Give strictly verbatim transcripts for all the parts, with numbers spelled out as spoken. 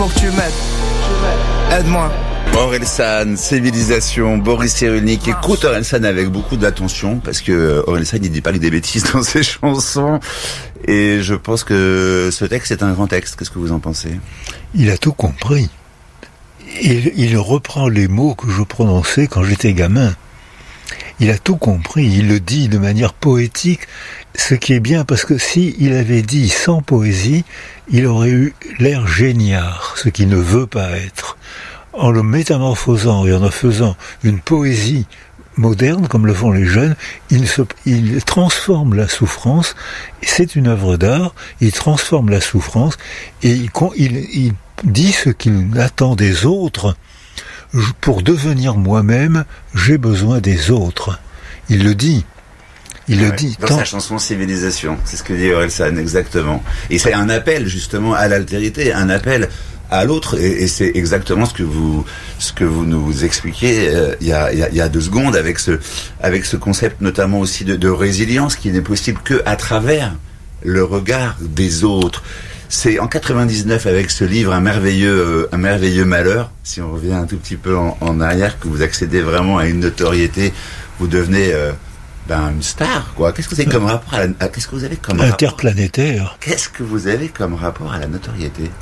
Faut que tu m'aides. Aide-moi. Orelsan, Civilisation, Boris Cyrulnik. Écoute Orelsan avec beaucoup d'attention parce que Orelsan il dit pas que des bêtises dans ses chansons et je pense que ce texte est un grand texte. Qu'est-ce que vous en pensez? Il a tout compris. Il, il reprend les mots que je prononçais quand j'étais gamin. Il a tout compris, il le dit de manière poétique, ce qui est bien parce que si il avait dit sans poésie, il aurait eu l'air géniard, ce qu'il ne veut pas être. En le métamorphosant et en en faisant une poésie moderne, comme le font les jeunes, il, se, il transforme la souffrance, c'est une œuvre d'art, il transforme la souffrance et il, il, il dit ce qu'il attend des autres. Pour devenir moi-même, j'ai besoin des autres. Il le dit. Il ouais, le dit. Dans tant... sa chanson Civilisation, c'est ce que dit Orelsan exactement. Et c'est un appel justement à l'altérité, un appel à l'autre, et, et c'est exactement ce que vous ce que vous nous expliquez euh, il y a il y a, y a deux secondes avec ce avec ce concept notamment aussi de, de résilience qui n'est possible que à travers le regard des autres. C'est en quatre-vingt-dix-neuf avec ce livre un merveilleux euh, un merveilleux malheur. Si on revient un tout petit peu en, en arrière, que vous accédez vraiment à une notoriété, vous devenez euh, ben une star quoi. Qu'est-ce que vous avez comme rapport à, la, à qu'est-ce que vous avez comme interplanétaire rapport, Qu'est-ce que vous avez comme rapport à la notoriété?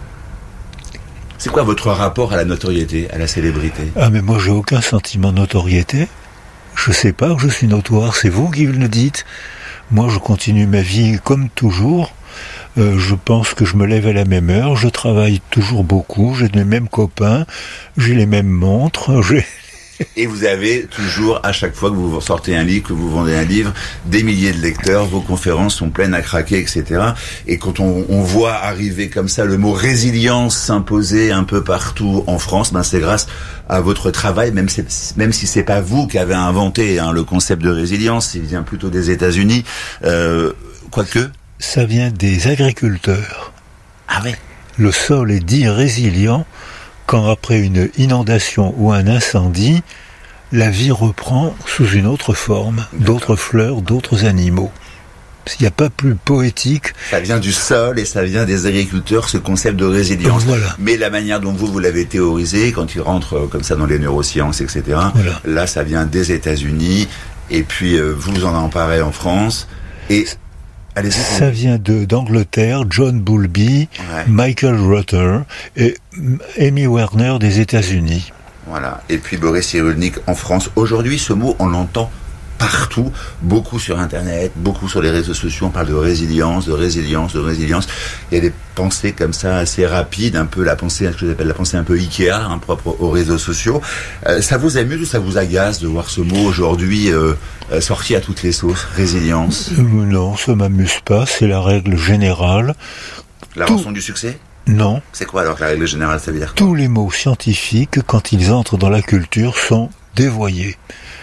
C'est quoi votre rapport à la notoriété, à la célébrité? Ah mais moi j'ai aucun sentiment de notoriété. Je sais pas que je suis notoire, c'est vous qui le dites. Moi je continue ma vie comme toujours. Euh, je pense que je me lève à la même heure, je travaille toujours beaucoup, j'ai les mêmes copains, j'ai les mêmes montres, j'ai... Et vous avez toujours, à chaque fois que vous sortez un livre, que vous vendez un livre, des milliers de lecteurs, vos conférences sont pleines à craquer, et cetera. Et quand on, on voit arriver comme ça le mot résilience s'imposer un peu partout en France, ben c'est grâce à votre travail, même si, même si c'est pas vous qui avez inventé hein, le concept de résilience, il vient plutôt des États-Unis, euh, quoique. Ça vient des agriculteurs. Ah ouais. Le sol est dit résilient quand après une inondation ou un incendie, la vie reprend sous une autre forme, d'autres fleurs, d'autres animaux. Il n'y a pas plus poétique. Ça vient du sol et ça vient des agriculteurs, ce concept de résilience. Voilà. Mais la manière dont vous, vous l'avez théorisé, quand il rentre comme ça dans les neurosciences, et cetera, voilà. Là, ça vient des États-Unis et puis euh, vous en emparez en France. Et allez-y. Ça vient de d'Angleterre, John Bowlby, ouais. Michael Rutter et Amy Werner des États-Unis. Voilà. Et puis Boris Cyrulnik en France. Aujourd'hui, ce mot, on l'entend partout, beaucoup sur Internet, beaucoup sur les réseaux sociaux. On parle de résilience, de résilience, de résilience. Il y a des pensées comme ça assez rapides, un peu la pensée, ce que j'appelle la pensée un peu Ikea, hein, propre aux réseaux sociaux. Euh, ça vous amuse ou ça vous agace de voir ce mot aujourd'hui euh, euh, sorti à toutes les sauces, résilience? euh, Non, ça m'amuse pas. C'est la règle générale. La Tout... rançon du succès? Non. C'est quoi alors la règle générale, ça veut dire quoi? Tous les mots scientifiques, quand ils entrent dans la culture, sont dévoyés.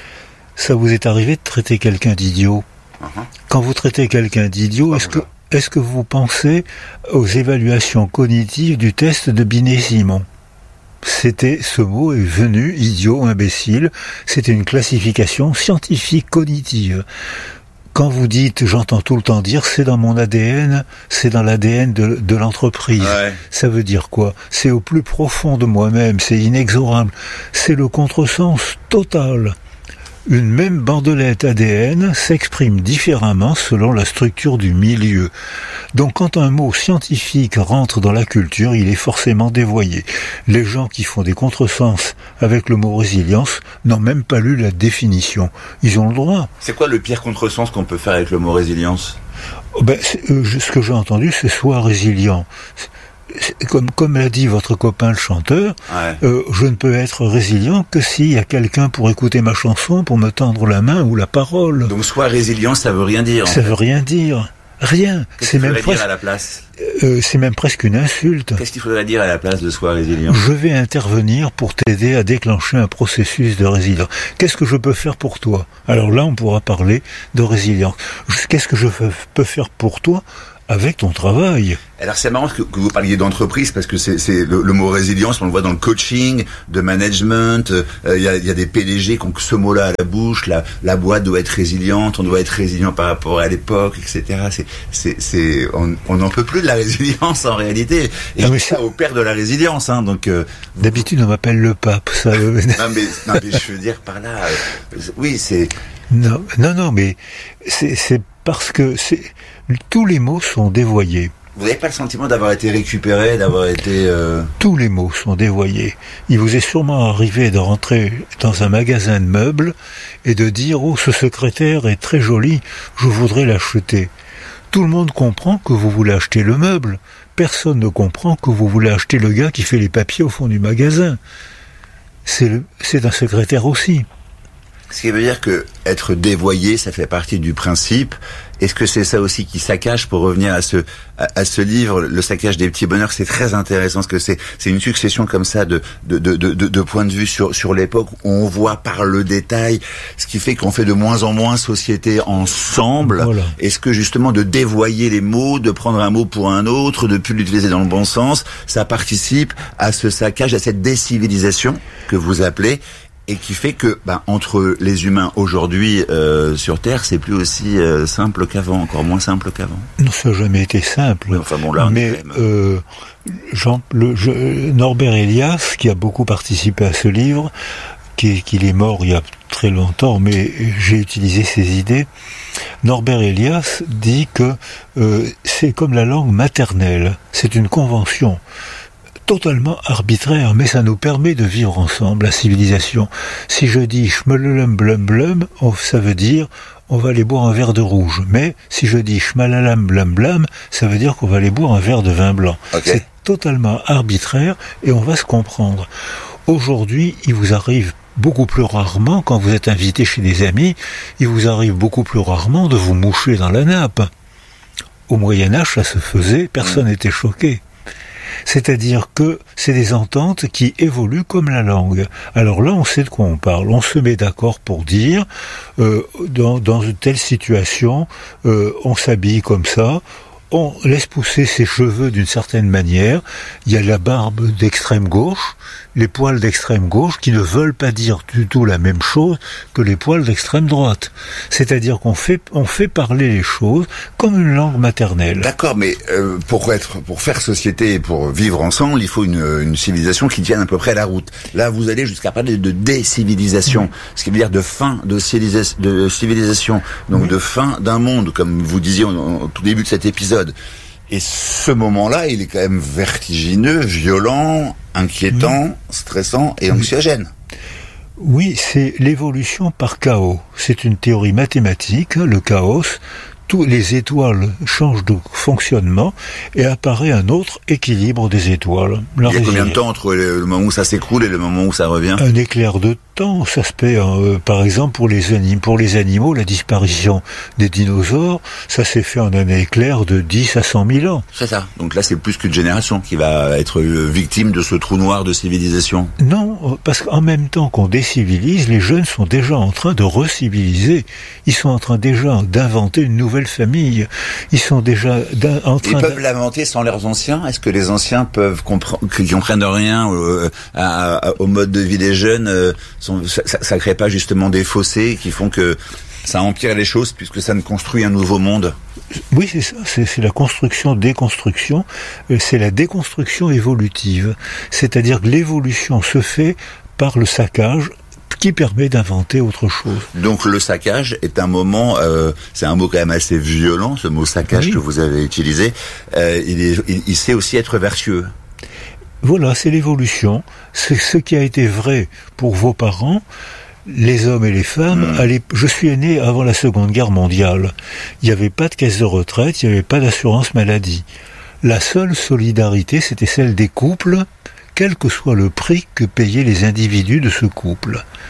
Ça vous est arrivé de traiter quelqu'un d'idiot? uh-huh. Quand vous traitez quelqu'un d'idiot, est-ce que, est-ce que vous pensez aux évaluations cognitives du test de Binet-Simon? C'était, ce mot est venu, idiot, imbécile, c'était une classification scientifique cognitive. Quand vous dites, j'entends tout le temps dire, c'est dans mon A D N, c'est dans l'A D N de, de l'entreprise. Ouais. Ça veut dire quoi? C'est au plus profond de moi-même, c'est inexorable. C'est le contresens total. Une même bandelette A D N s'exprime différemment selon la structure du milieu. Donc quand un mot scientifique rentre dans la culture, il est forcément dévoyé. Les gens qui font des contresens avec le mot résilience n'ont même pas lu la définition. Ils ont le droit. C'est quoi le pire contresens qu'on peut faire avec le mot résilience? Ben, euh, ce que j'ai entendu, c'est soit résilient. Comme, comme l'a dit votre copain le chanteur, ouais. euh, je ne peux être résilient que s'il y a quelqu'un pour écouter ma chanson, pour me tendre la main ou la parole. Donc soit résilient, ça veut rien dire. Ça veut rien dire. Rien. Qu'est-ce c'est qu'il même faudrait presque, dire à la place euh, c'est même presque une insulte. Qu'est-ce qu'il faudrait dire à la place de soit résilient? Je vais intervenir pour t'aider à déclencher un processus de résilience. Qu'est-ce que je peux faire pour toi? Alors là, on pourra parler de résilience. Qu'est-ce que je peux faire pour toi? avec ton travail. Alors c'est marrant que, que vous parliez d'entreprise parce que c'est, c'est le, le mot résilience, on le voit dans le coaching, de management. Il euh, y, a, y a des P D G qui ont que ce mot-là à la bouche. La, la boîte doit être résiliente, on doit être résilient par rapport à l'époque, et cetera. C'est, c'est, c'est, on n'en peut plus de la résilience en réalité. Et non, mais c'est ça au père de la résilience. Hein, donc euh, d'habitude on m'appelle le pape. Ça. non, mais, non mais je veux dire par là, euh, oui c'est. Non, non, non, mais c'est, c'est parce que c'est, tous les mots sont dévoyés. Vous n'avez pas le sentiment d'avoir été récupéré, d'avoir été... Euh... Tous les mots sont dévoyés. Il vous est sûrement arrivé de rentrer dans un magasin de meubles et de dire « Oh, ce secrétaire est très joli, je voudrais l'acheter ». Tout le monde comprend que vous voulez acheter le meuble. Personne ne comprend que vous voulez acheter le gars qui fait les papiers au fond du magasin. C'est, le, c'est un secrétaire aussi. Ce qui veut dire que être dévoyé, ça fait partie du principe. Est-ce que c'est ça aussi qui saccage, pour revenir à ce à, à ce livre, le saccage des petits bonheurs, c'est très intéressant parce que c'est c'est une succession comme ça de de de de, de points de vue sur sur l'époque où on voit par le détail, ce qui fait qu'on fait de moins en moins société ensemble. Voilà. Est-ce que justement de dévoyer les mots, de prendre un mot pour un autre, de plus l'utiliser dans le bon sens, ça participe à ce saccage, à cette décivilisation que vous appelez? Et qui fait que, ben, entre les humains aujourd'hui euh, sur Terre, c'est plus aussi euh, simple qu'avant, encore moins simple qu'avant. Non, ça n'a jamais été simple. Oui, enfin bon, là, mais même... euh, Jean, le, je, Norbert Elias, qui a beaucoup participé à ce livre, qui, qu'il est mort il y a très longtemps, mais j'ai utilisé ses idées. Norbert Elias dit que euh, c'est comme la langue maternelle, c'est une convention totalement arbitraire, mais ça nous permet de vivre ensemble, la civilisation. Si je dis schmelelum blum blum, ça veut dire on va aller boire un verre de rouge. Mais si je dis schmalalam blam blam, ça veut dire qu'on va aller boire un verre de vin blanc. Okay. C'est totalement arbitraire et on va se comprendre. Aujourd'hui, il vous arrive beaucoup plus rarement, quand vous êtes invité chez des amis, il vous arrive beaucoup plus rarement de vous moucher dans la nappe. Au Moyen-Âge, ça se faisait, personne n'était choqué. C'est-à-dire que c'est des ententes qui évoluent comme la langue. Alors là, on sait de quoi on parle. On se met d'accord pour dire, euh, dans, dans une telle situation, euh, on s'habille comme ça, on laisse pousser ses cheveux d'une certaine manière. Il y a la barbe d'extrême gauche, les poils d'extrême gauche qui ne veulent pas dire du tout la même chose que les poils d'extrême droite. C'est-à-dire qu'on fait, on fait parler les choses comme une langue maternelle. D'accord, mais euh, pour être, pour faire société et pour vivre ensemble, il faut une, une civilisation qui tienne à peu près la route. Là, vous allez jusqu'à parler de décivilisation, mmh. ce qui veut dire de fin de, civilisa- de civilisation, donc mmh. de fin d'un monde, comme vous disiez au, au tout début de cet épisode. Et ce moment-là, il est quand même vertigineux, violent, inquiétant, oui. stressant et anxiogène. Oui, c'est l'évolution par chaos. C'est une théorie mathématique, le chaos. Tous les étoiles changent de fonctionnement et apparaît un autre équilibre des étoiles. La Il y a combien de temps entre le moment où ça s'écroule et le moment où ça revient ? Un éclair de temps, ça se fait, euh, par exemple, pour les, anim- pour les animaux, la disparition des dinosaures, ça s'est fait en un éclair de dix à cent mille ans. C'est ça. Donc là, c'est plus qu'une génération qui va être victime de ce trou noir de civilisation. Non, parce qu'en même temps qu'on décivilise, les jeunes sont déjà en train de reciviliser. Ils sont en train déjà d'inventer une nouvelle famille. Ils sont déjà en train. Ils peuvent l'inventer sans leurs anciens. Est-ce que les anciens peuvent comprendre, qui comprennent rien euh, à, à, au mode de vie des jeunes, euh, sont, ça, ça crée pas justement des fossés qui font que ça empire les choses puisque ça ne construit un nouveau monde? Oui, c'est ça. C'est, c'est la construction-déconstruction. C'est la déconstruction évolutive. C'est-à-dire que l'évolution se fait par le saccage, qui permet d'inventer autre chose. Donc le saccage est un moment, euh, c'est un mot quand même assez violent, ce mot saccage oui. que vous avez utilisé. Euh, il, est, il, il sait aussi être vertueux. Voilà, c'est l'évolution. C'est ce qui a été vrai pour vos parents, les hommes et les femmes. Mmh. Allez, je suis né avant la Seconde Guerre mondiale. Il n'y avait pas de caisse de retraite, il n'y avait pas d'assurance maladie. La seule solidarité, c'était celle des couples, quel que soit le prix que payaient les individus de ce couple.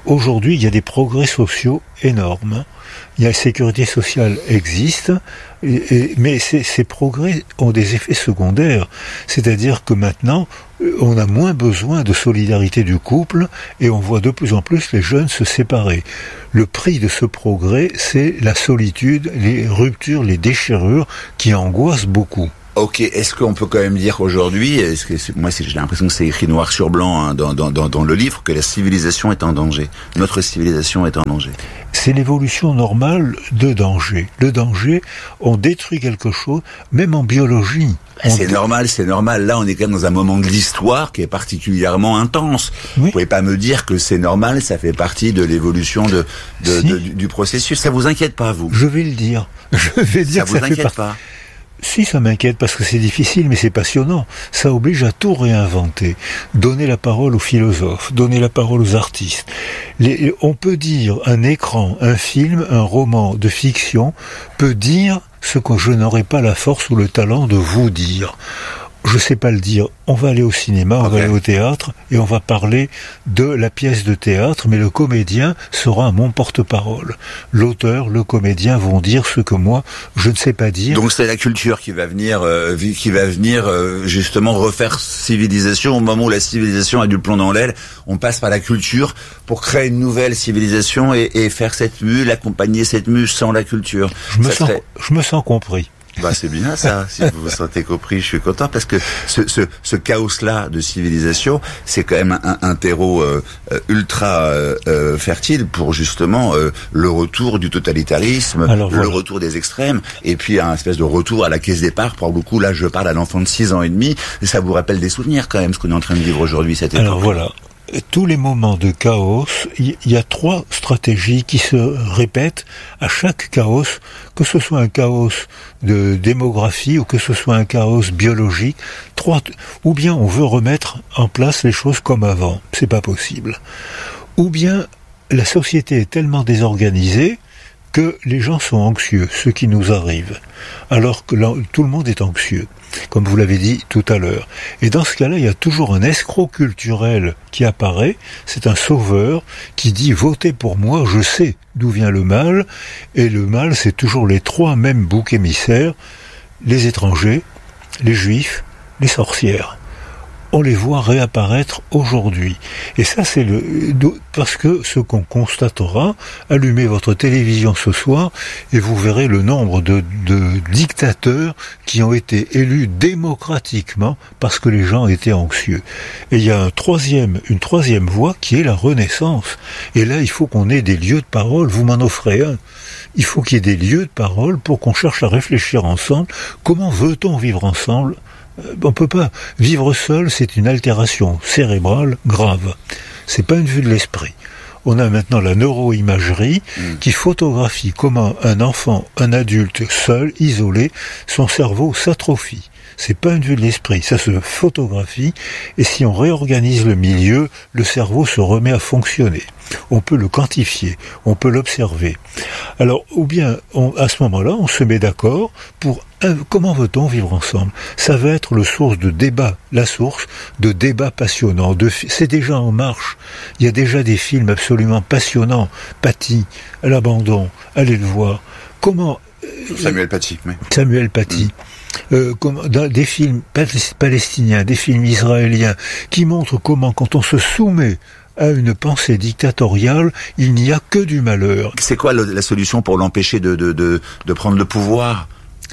aujourd'hui, il y a des progrès sociaux énormes. Il y a la sécurité sociale existe, et, et, mais ces, ces progrès ont des effets secondaires. C'est-à-dire que maintenant, on a moins besoin de solidarité du couple et on voit de plus en plus les jeunes se séparer. Le prix de ce progrès, c'est la solitude, les ruptures, les déchirures qui angoissent beaucoup. Ok, est-ce qu'on peut quand même dire qu'aujourd'hui, est-ce que c'est, moi c'est, j'ai l'impression que c'est écrit noir sur blanc hein, dans, dans, dans, dans le livre, que la civilisation est en danger, notre civilisation est en danger. C'est l'évolution normale de danger. Le danger, on détruit quelque chose, même en biologie. On c'est dé... normal, c'est normal. Là, on est quand même dans un moment de l'histoire qui est particulièrement intense. Oui. Vous pouvez pas me dire que c'est normal, ça fait partie de l'évolution de, de, si. de du, du processus. Ça vous inquiète pas, vous? Je vais le dire. Je vais dire ça que vous ça inquiète fait pas. Si, ça m'inquiète parce que c'est difficile, mais c'est passionnant. Ça oblige à tout réinventer. Donner la parole aux philosophes, donner la parole aux artistes. Les, on peut dire, un écran, un film, un roman de fiction peut dire ce que je n'aurais pas la force ou le talent de vous dire. Je sais pas le dire. On va aller au cinéma, on okay. va aller au théâtre et on va parler de la pièce de théâtre, mais le comédien sera mon porte-parole. L'auteur, le comédien vont dire ce que moi je ne sais pas dire. Donc c'est la culture qui va venir, euh, qui va venir euh, justement refaire civilisation. Au moment où la civilisation a du plomb dans l'aile, on passe par la culture pour créer une nouvelle civilisation et, et faire cette mue, accompagner cette mue sans la culture. Je me sens, serait... je me sens compris. Bah c'est bien ça, si vous vous sentez compris, je suis content parce que ce, ce, ce chaos-là de civilisation, c'est quand même un, un terreau euh, ultra euh, fertile pour justement euh, le retour du totalitarisme, Alors, le voilà. retour des extrêmes, et puis un espèce de retour à la caisse départ. Pour beaucoup, là je parle à l'enfant de six ans et demi, et ça vous rappelle des souvenirs quand même, ce qu'on est en train de vivre aujourd'hui, cette époque. Alors voilà. Tous les moments de chaos, il y a trois stratégies qui se répètent à chaque chaos, que ce soit un chaos de démographie ou que ce soit un chaos biologique, trois, ou bien on veut remettre en place les choses comme avant, c'est pas possible. Ou bien la société est tellement désorganisée que les gens sont anxieux, ce qui nous arrive, alors que là, tout le monde est anxieux, comme vous l'avez dit tout à l'heure. Et dans ce cas-là, il y a toujours un escroc culturel qui apparaît, c'est un sauveur qui dit « votez pour moi, je sais d'où vient le mal », et le mal, c'est toujours les trois mêmes boucs émissaires, les étrangers, les juifs, les sorcières. On les voit réapparaître aujourd'hui. Et ça, c'est le parce que ce qu'on constatera, allumez votre télévision ce soir et vous verrez le nombre de, de dictateurs qui ont été élus démocratiquement parce que les gens étaient anxieux. Et il y a un troisième, une troisième voie qui est la Renaissance. Et là, il faut qu'on ait des lieux de parole. Vous m'en offrez un. Il faut qu'il y ait des lieux de parole pour qu'on cherche à réfléchir ensemble. Comment veut-on vivre ensemble ? On peut pas. Vivre seul, c'est une altération cérébrale grave. C'est pas une vue de l'esprit. On a maintenant la neuroimagerie mmh. qui photographie comment un enfant, un adulte seul, isolé, son cerveau s'atrophie. C'est pas une vue de l'esprit, ça se photographie, et si on réorganise le milieu, le cerveau se remet à fonctionner. On peut le quantifier, on peut l'observer. Alors, ou bien, on, à ce moment-là, on se met d'accord pour euh, comment veut-on vivre ensemble. Ça va être le source de débat, la source de débats passionnants. De, c'est déjà en marche. Il y a déjà des films absolument passionnants. Paty, à l'abandon, allez le voir. Comment euh, Samuel Paty, oui. Samuel Paty. Mmh. Euh, comme dans des films palestiniens, des films israéliens, qui montrent comment, quand on se soumet à une pensée dictatoriale, il n'y a que du malheur. C'est quoi le, la solution pour l'empêcher de, de, de, de prendre le pouvoir ?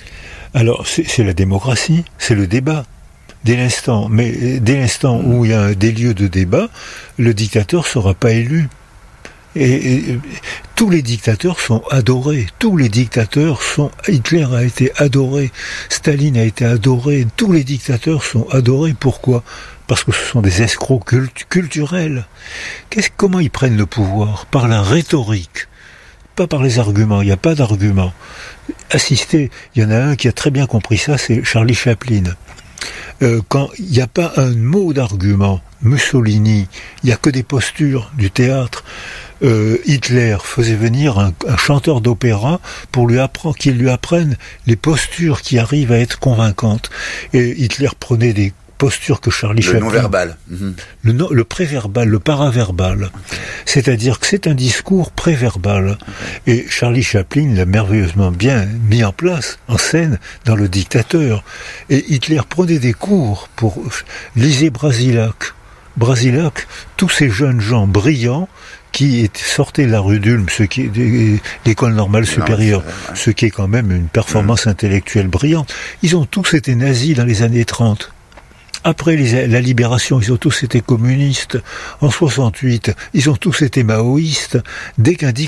Alors, c'est, c'est la démocratie, c'est le débat. Dès l'instant, mais dès l'instant mmh. où il y a des lieux de débat, le dictateur ne sera pas élu. Et, et, et tous les dictateurs sont adorés. Tous les dictateurs sont... Hitler a été adoré. Staline a été adoré. Tous les dictateurs sont adorés. Pourquoi ? Parce que ce sont des escrocs cult- culturels. Qu'est-ce, comment ils prennent le pouvoir ? Par la rhétorique. Pas par les arguments. Il n'y a pas d'arguments. Assistez. Il y en a un qui a très bien compris ça, c'est Charlie Chaplin. Euh, quand il n'y a pas un mot d'argument, Mussolini, il n'y a que des postures du théâtre. Euh, Hitler faisait venir un, un chanteur d'opéra pour lui apprendre, qu'il lui apprenne les postures qui arrivent à être convaincantes. Et Hitler prenait des posture que Charlie le Chaplin... Le non-verbal. Mm-hmm. Le, non, le préverbal, le paraverbal. Okay. C'est-à-dire que c'est un discours préverbal. Okay. Et Charlie Chaplin l'a merveilleusement bien mis en place, en scène, dans Le Dictateur. Et Hitler prenait des cours pour... Lisez Brasilac. Brasilac, tous ces jeunes gens brillants qui sortaient de la rue d'Ulm, ce qui est l'école normale supérieure, non, vrai, ouais. ce qui est quand même une performance mmh. intellectuelle brillante. Ils ont tous été nazis dans les années trente. Après les, la libération, ils ont tous été communistes. En soixante-huit, ils ont tous été maoïstes. Dès qu'un